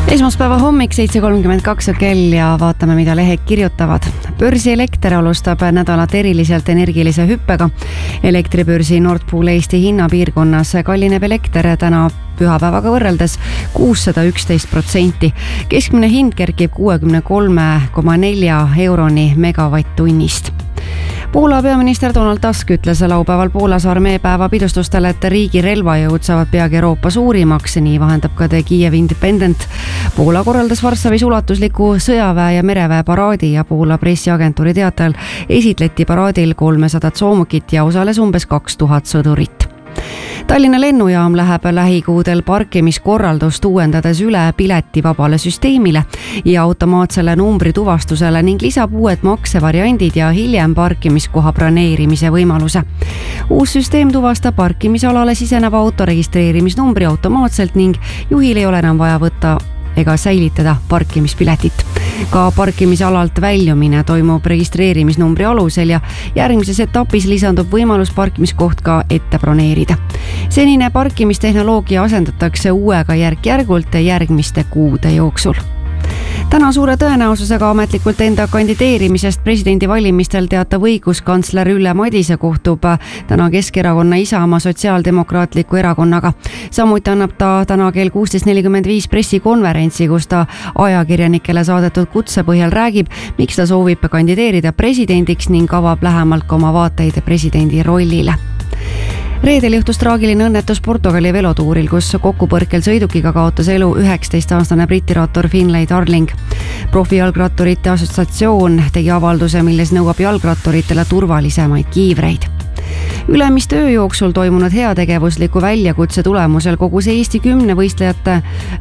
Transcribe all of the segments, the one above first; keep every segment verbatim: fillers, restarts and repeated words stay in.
Esmaspäeva hommik seitse kolmkümmend kaks kell ja vaatame, mida lehed kirjutavad. Börsielekter alustab nädalat eriliselt energilise hüppega. Elektribörsi Nord Pool Eesti hinnapiirkonnas kallineb elekter täna pühapäevaga võrreldes kuussada üksteist protsenti. Keskmine hind kerkib kuuekümne kolme koma nelja euroni megavatt-tunnist. Poola peaminister Donald Tusk ütles laupäeval Poolas armeepäeva pidustustel, et riigi relvajõud saavad peagi Euroopa suurimaks, nii vahendab ka The Kiev Independent. Poola korraldas Varssavis ulatusliku sõjaväe ja mereväe paraadi ja Poola pressiagentuuri teatel esitleti paraadil kolmesadat soomukit ja osales umbes kaks tuhat sõdurit. Tallinna lennujaam läheb lähikuudel parkimiskorraldust uuendades üle piletivabale süsteemile ja automaatsele numbri tuvastusele ning lisab uued maksevariandid ja hiljem parkimiskoha broneerimise võimaluse. Uus süsteem tuvastab parkimisalale siseneva auto registreerimisnumbri automaatselt ning juhil ei ole enam vaja võtta ega säilitada parkimispiletit. Ka parkimisalalt väljumine toimub registreerimisnumbri alusel ja järgmises etapis lisandub võimalus parkimiskoht ka ette broneerida. Senine parkimistehnoloogia asendatakse uuega järk-järgult järgmiste kuude jooksul. Täna suure tõenäosusega ametlikult enda kandideerimisest presidendivalimistel teatav õiguskantsler Ülle Madise kohtub täna Keskerakonna Isamaa Sotsiaaldemokraatliku erakonnaga. Samuti annab ta täna kell kuusteist nelikümmend viis pressikonverentsi, kus ta ajakirjanikele saadetud kutse põhjal räägib, miks ta soovib kandideerida presidendiks ning avab lähemalt ka oma vaateid presidendi rollile. Reedel juhtus traagiline õnnetus Portugali velotuuril, kus kokkupõrkel sõidukiga kaotas elu üheksateist-aastane britiraator Finlay Darling. Profijalgratturite assotsiatsioon tegi avalduse, milles nõuab jalgratturitele turvalisemaid kiivreid. Ülemiste öö jooksul toimunud heategevusliku väljakutse tulemusel kogus Eesti kümne võistlejate,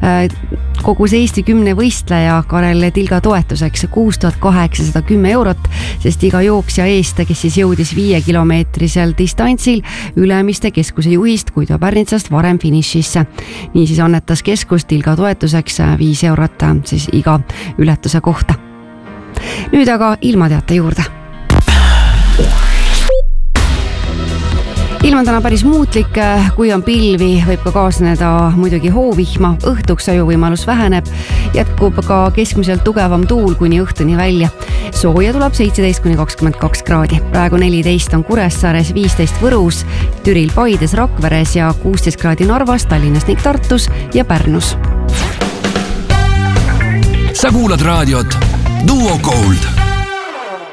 kogus Eesti kümne võistleja Karel Tilga toetuseks kuus tuhat kaheksasada kümme eurot, sest iga jooksja eest, kes siis jõudis viie kilomeetrisel distantsil Ülemiste keskuse juhist Guido Pärnitsast varem finišisse. Niisiis annetas keskus Tilga toetuseks viis eurot siis iga ületuse kohta. Nüüd aga ilmateate juurde. Ilm on täna päris muutlik, kui on pilvi, võib ka kaasneda muidugi hoovihma, õhtuks ajuvõimalus väheneb, jätkub ka keskmiselt tugevam tuul kuni õhtuni välja. Sooja tuleb seitseteist kuni kakskümmend kaks kraadi. Praegu neliteist on Kuressaares, viisteist Võrus, Türil, Paides, Rakveres ja kuusteist kraadi Narvas, Tallinnas ning Tartus ja Pärnus. Sa kuulad raadiot Duo Gold.